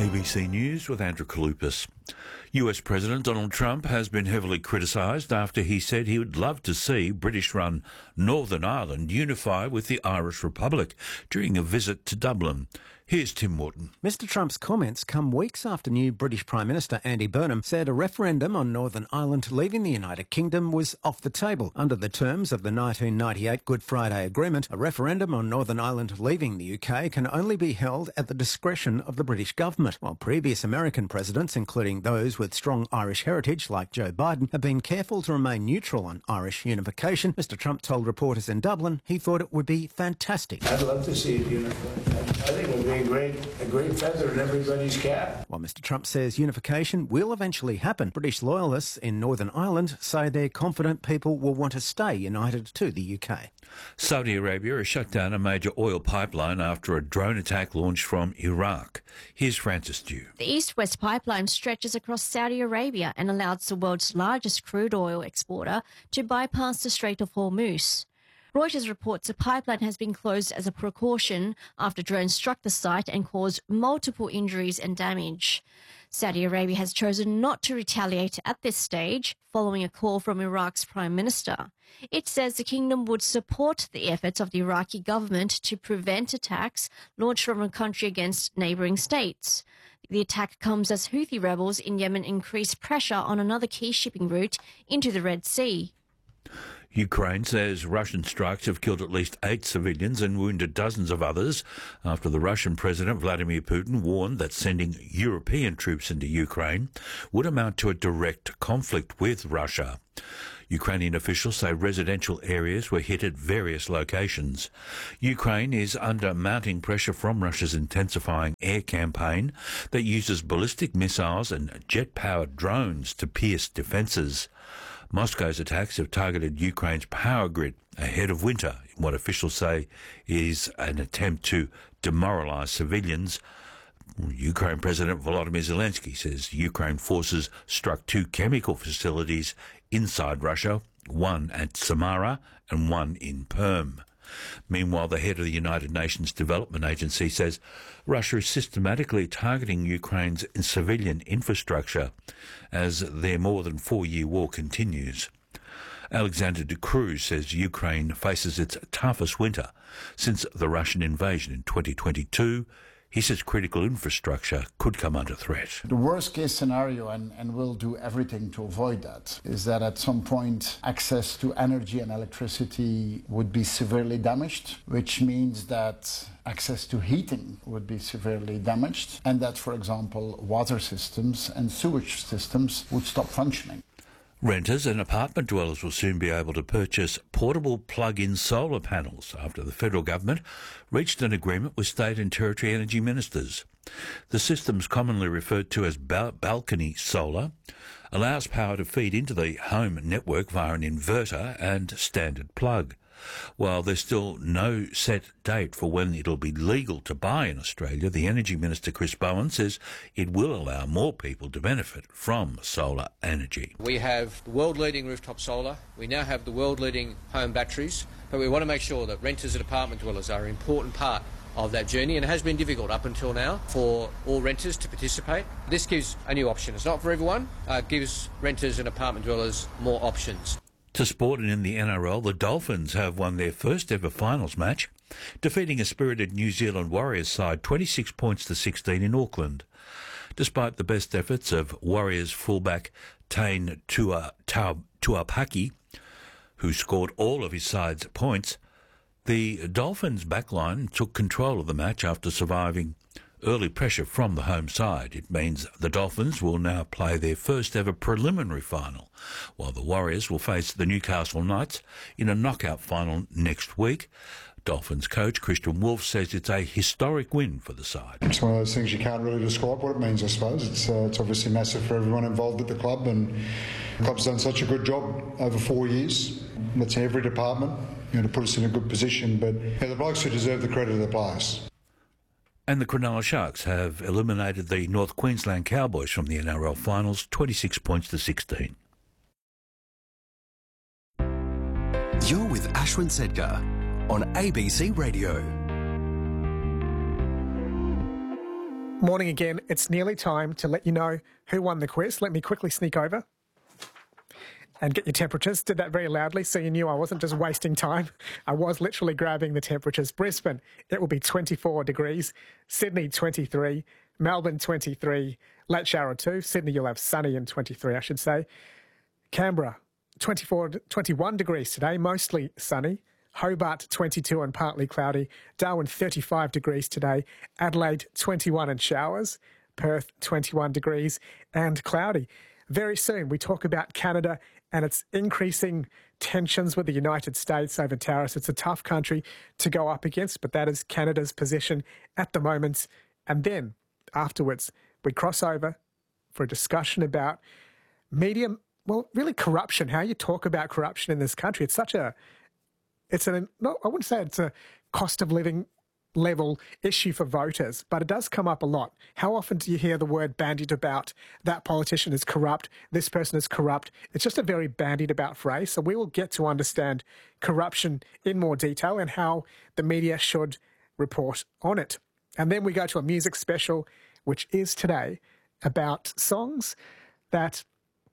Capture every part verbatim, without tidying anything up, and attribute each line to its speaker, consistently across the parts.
Speaker 1: A B C News with Andrew Kalupas. U S President Donald Trump has been heavily criticised after he said he would love to see British-run Northern Ireland unify with the Irish Republic during a visit to Dublin. Here's Tim Morton.
Speaker 2: Mister Trump's comments come weeks after new British Prime Minister Andy Burnham said a referendum on Northern Ireland leaving the United Kingdom was off the table. Under the terms of the nineteen ninety-eight Good Friday Agreement, a referendum on Northern Ireland leaving the U K can only be held at the discretion of the British government, while previous American presidents, including those with strong Irish heritage like Joe Biden, have been careful to remain neutral on Irish unification. Mister Trump told reporters in Dublin he thought it would be fantastic.
Speaker 3: I'd love to see it unified. I think it would be a great, a great feather in everybody's cap.
Speaker 2: While Mister Trump says unification will eventually happen, British loyalists in Northern Ireland say they're confident people will want to stay united to the U K.
Speaker 1: Saudi Arabia has shut down a major oil pipeline after a drone attack launched from Iraq. Here's Francis Dew.
Speaker 4: The East-West pipeline stretches across Saudi Arabia and allows the world's largest crude oil exporter to bypass the Strait of Hormuz. Reuters reports the pipeline has been closed as a precaution after drones struck the site and caused multiple injuries and damage. Saudi Arabia has chosen not to retaliate at this stage, following a call from Iraq's Prime Minister. It says the kingdom would support the efforts of the Iraqi government to prevent attacks launched from a country against neighbouring states. The attack comes as Houthi rebels in Yemen increase pressure on another key shipping route into the Red Sea.
Speaker 1: Ukraine says Russian strikes have killed at least eight civilians and wounded dozens of others after the Russian President Vladimir Putin warned that sending European troops into Ukraine would amount to a direct conflict with Russia. Ukrainian officials say residential areas were hit at various locations. Ukraine is under mounting pressure from Russia's intensifying air campaign that uses ballistic missiles and jet-powered drones to pierce defences. Moscow's attacks have targeted Ukraine's power grid ahead of winter, in what officials say is an attempt to demoralise civilians. Ukraine President Volodymyr Zelensky says Ukraine forces struck two chemical facilities inside Russia, one at Samara and one in Perm. Meanwhile, the head of the United Nations Development Agency says Russia is systematically targeting Ukraine's civilian infrastructure as their more than four-year war continues. Alexander de Cruz says Ukraine faces its toughest winter since the Russian invasion in twenty twenty-two. He says critical infrastructure could come under threat.
Speaker 5: The worst case scenario, and, and we'll do everything to avoid that, is that at some point access to energy and electricity would be severely damaged, which means that access to heating would be severely damaged, and that, for example, water systems and sewage systems would stop functioning.
Speaker 1: Renters and apartment dwellers will soon be able to purchase portable plug-in solar panels after the federal government reached an agreement with state and territory energy ministers. The systems, commonly referred to as bal- balcony solar, allows power to feed into the home network via an inverter and standard plug. While there's still no set date for when it'll be legal to buy in Australia, the Energy Minister Chris Bowen says it will allow more people to benefit from solar energy.
Speaker 6: We have the world-leading rooftop solar, we now have the world-leading home batteries, but we want to make sure that renters and apartment dwellers are an important part of that journey, and it has been difficult up until now for all renters to participate. This gives a new option. It's not for everyone, uh, it gives renters and apartment dwellers more options.
Speaker 1: To sport and in the N R L, the Dolphins have won their first ever finals match, defeating a spirited New Zealand Warriors side twenty-six points to sixteen in Auckland. Despite the best efforts of Warriors fullback Tane Tua, Tua, Tuapaki, who scored all of his side's points, the Dolphins' backline took control of the match after surviving early pressure from the home side. It means the Dolphins will now play their first ever preliminary final, while the Warriors will face the Newcastle Knights in a knockout final next week. Dolphins coach Christian Wolf says it's a historic win for the side.
Speaker 7: It's one of those things you can't really describe what it means, I suppose. It's, uh, it's obviously massive for everyone involved at the club, and the club's done such a good job over four years. That's in every department, you know, to put us in a good position. But yeah, the blokes who deserve the credit are the players.
Speaker 1: And the Cronulla Sharks have eliminated the North Queensland Cowboys from the N R L finals, twenty-six points to sixteen.
Speaker 8: You're with Ashwin Sedgar on A B C Radio.
Speaker 9: Morning again. It's nearly time to let you know who won the quiz. Let me quickly sneak over and get your temperatures. Did that very loudly so you knew I wasn't just wasting time. I was literally grabbing the temperatures. Brisbane, it will be twenty-four degrees. Sydney, twenty-three. Melbourne, twenty-three. Lake Shower two. Sydney, you'll have sunny and twenty-three, I should say. Canberra, twenty-four, twenty-one degrees today, mostly sunny. Hobart, twenty-two and partly cloudy. Darwin, thirty-five degrees today. Adelaide, twenty-one and showers. Perth, twenty-one degrees and cloudy. Very soon, we talk about Canada and its increasing tensions with the United States over tariffs. It's a tough country to go up against, but that is Canada's position at the moment. And then, afterwards, we cross over for a discussion about media, well, really corruption, how you talk about corruption in this country. It's such a... It's a, no, I wouldn't say it's a cost of living level issue for voters, but it does come up a lot. How often do you hear the word bandied about, that politician is corrupt, this person is corrupt? It's just a very bandied about phrase. So we will get to understand corruption in more detail and how the media should report on it. And then we go to a music special, which is today about songs that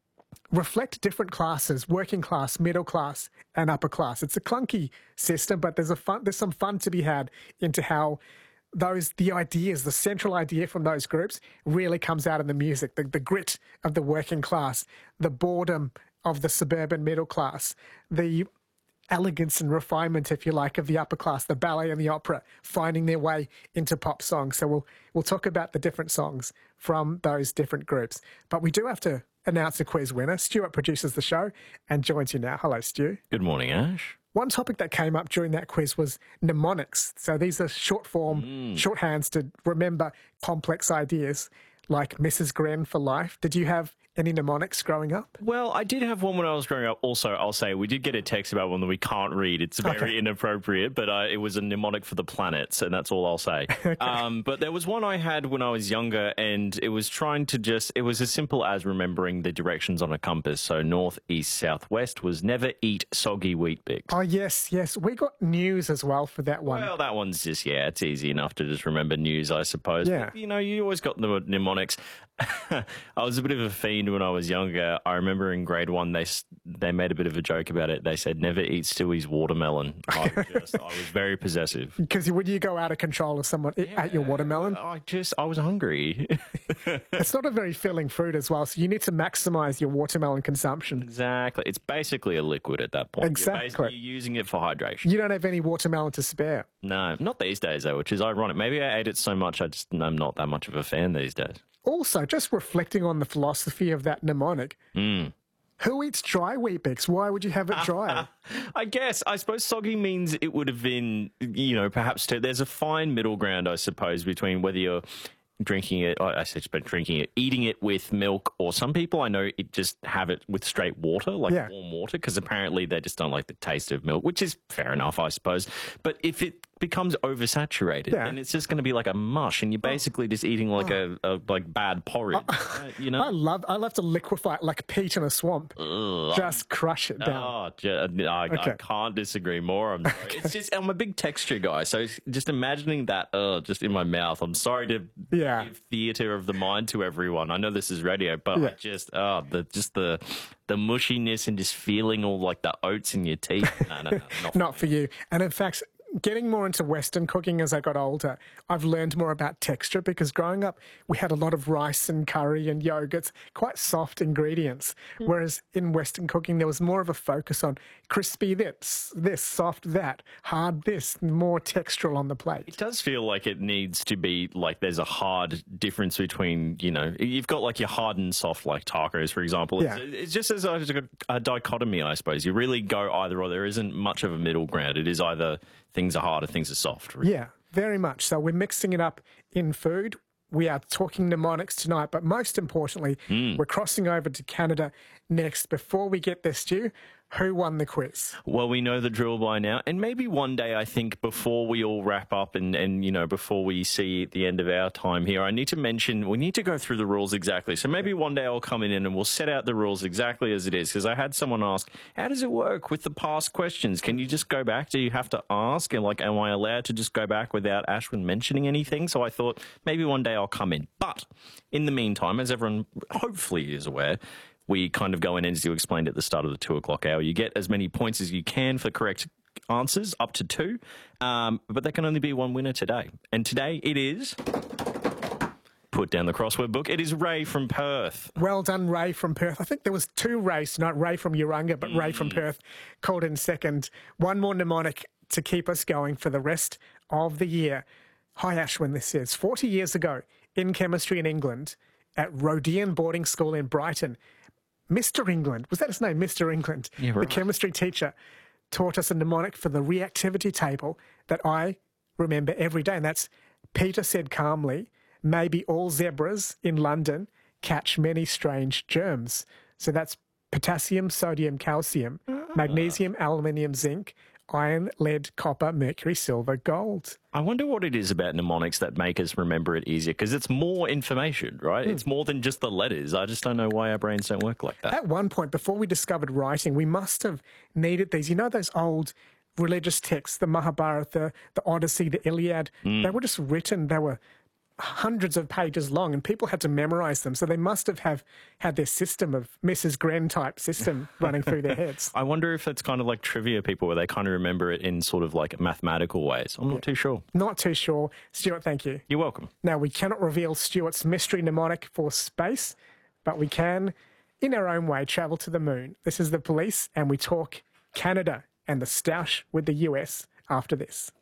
Speaker 9: reflect different classes, working class, middle class, and upper class. It's a clunky system, but there's a fun, there's some fun to be had into how those the ideas, the central idea from those groups really comes out in the music. The, the grit of the working class, the boredom of the suburban middle class, the elegance and refinement, if you like, of the upper class, the ballet and the opera, finding their way into pop songs. So we'll we'll talk about the different songs from those different groups. But we do have to announce a quiz winner. Stuart produces the show and joins you now. Hello, Stu.
Speaker 10: Good morning, Ash.
Speaker 9: One topic that came up during that quiz was mnemonics. So these are short form, mm. shorthands to remember complex ideas, like Missus Gren for life. Did you have any mnemonics growing up?
Speaker 10: Well, I did have one when I was growing up. Also, I'll say we did get a text about one that we can't read. It's very okay. inappropriate, but uh, it was a mnemonic for the planets, and that's all I'll say. okay. um, but there was one I had when I was younger, and it was trying to just, it was as simple as remembering the directions on a compass. So north, east, south, west was never eat soggy wheat bix.
Speaker 9: Oh, yes, yes. We got news as well for that one.
Speaker 10: Well, that one's just, yeah, it's easy enough to just remember news, I suppose.
Speaker 9: Yeah.
Speaker 10: But, you know, you always got the mnemonics. I was a bit of a fiend when I was younger. I remember in grade one, they they made a bit of a joke about it. They said, never eat Stewie's watermelon. I, just, I was very possessive.
Speaker 9: Because would you go out of control if someone yeah, ate your watermelon?
Speaker 10: I just, I was hungry.
Speaker 9: It's not a very filling fruit as well, so you need to maximise your watermelon consumption.
Speaker 10: Exactly. It's basically a liquid at that point.
Speaker 9: Exactly.
Speaker 10: You're, you're using it for hydration.
Speaker 9: You don't have any watermelon to spare.
Speaker 10: No, not these days, though, which is ironic. Maybe I ate it so much, I just I'm not that much of a fan these days.
Speaker 9: Also, just reflecting on the philosophy of that mnemonic,
Speaker 10: mm.
Speaker 9: who eats dry wheat bix? Why would you have it dry?
Speaker 10: I guess. I suppose soggy means it would have been, you know, perhaps to, there's a fine middle ground, I suppose, between whether you're drinking it, I said drinking it, eating it with milk, or some people I know it just have it with straight water, like yeah. warm water, because apparently they just don't like the taste of milk, which is fair enough, I suppose. But if it becomes oversaturated, yeah. then it's just going to be like a mush, and you're basically oh. just eating like oh. a, a like bad porridge.
Speaker 9: Oh.
Speaker 10: Uh, you know,
Speaker 9: I love I love to liquefy it like peat in a swamp.
Speaker 10: Ugh.
Speaker 9: Just crush it down.
Speaker 10: Oh, just, I, okay. I can't disagree more. I'm sorry. Okay. It's just I'm a big texture guy, so just imagining that, uh, just in my mouth. I'm sorry to
Speaker 9: yeah.
Speaker 10: give theatre of the mind to everyone. I know this is radio, but yeah. I just oh the just the the mushiness and just feeling all like the oats in your teeth. No, no, no, not,
Speaker 9: not for you. And in fact, getting more into Western cooking as I got older, I've learned more about texture, because growing up, we had a lot of rice and curry and yogurts, quite soft ingredients. Mm. Whereas in Western cooking, there was more of a focus on crispy this, this, soft that, hard this, more textural on the plate.
Speaker 10: It does feel like it needs to be like there's a hard difference between, you know, you've got like your hard and soft, like tacos, for example.
Speaker 9: Yeah.
Speaker 10: It's, it's just as a, a dichotomy, I suppose. You really go either or. There isn't much of a middle ground. It is either things are hard or things are soft. Really.
Speaker 9: Yeah, very much. So we're mixing it up in food. We are talking mnemonics tonight, but most importantly, mm. we're crossing over to Canada next. Before we get there, Stu, who won the quiz?
Speaker 10: Well, we know the drill by now, and maybe one day, I think, before we all wrap up and, and, you know, before we see the end of our time here, I need to mention, we need to go through the rules exactly. So maybe one day I'll come in and we'll set out the rules exactly as it is, because I had someone ask, how does it work with the past questions? Can you just go back? Do you have to ask? And, like, am I allowed to just go back without Ashwin mentioning anything? So I thought maybe one day I'll come in. But in the meantime, as everyone hopefully is aware, we kind of go in, as you explained at the start of the two o'clock hour. You get as many points as you can for correct answers, up to two, um, but there can only be one winner today. And today it is... Put down the crossword book. It is Ray from Perth.
Speaker 9: Well done, Ray from Perth. I think there was two Rays, not Ray from Urunga, but mm. Ray from Perth called in second. One more mnemonic to keep us going for the rest of the year. Hi, Ashwin, this is. forty years ago, in chemistry in England, at Rodean Boarding School in Brighton, Mister England, was that his name, Mister England?
Speaker 10: Yeah, right.
Speaker 9: The chemistry teacher taught us a mnemonic for the reactivity table that I remember every day, and that's Peter said calmly, maybe all zebras in London catch many strange germs. So that's potassium, sodium, calcium, magnesium, aluminium, zinc, iron, lead, copper, mercury, silver, gold.
Speaker 10: I wonder what it is about mnemonics that make us remember it easier, because it's more information, right? Mm. It's more than just the letters. I just don't know why our brains don't work like that.
Speaker 9: At one point, before we discovered writing, we must have needed these. You know those old religious texts, the Mahabharata, the Odyssey, the Iliad? Mm. They were just written, they were hundreds of pages long, and people had to memorize them. So they must have, have had their system of Missus Gren type system running through their heads.
Speaker 10: I wonder if it's kind of like trivia people, where they kind of remember it in sort of like mathematical ways. I'm yeah. not too sure.
Speaker 9: Not too sure. Stuart, thank you.
Speaker 10: You're welcome.
Speaker 9: Now, we cannot reveal Stuart's mystery mnemonic for space, but we can, in our own way, travel to the moon. This is The Police, and we talk Canada and the stoush with the U S after this.